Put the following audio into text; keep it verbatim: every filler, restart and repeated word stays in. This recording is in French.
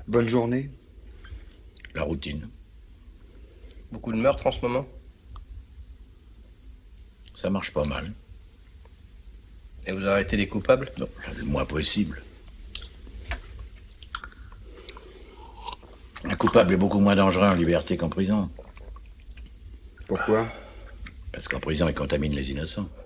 Bonne journée. La routine. Beaucoup de meurtres en ce moment? Ça marche pas mal. Et vous arrêtez les coupables? Non, le moins possible. Un coupable est beaucoup moins dangereux en liberté qu'en prison. Pourquoi? Parce qu'en prison, il contamine les innocents.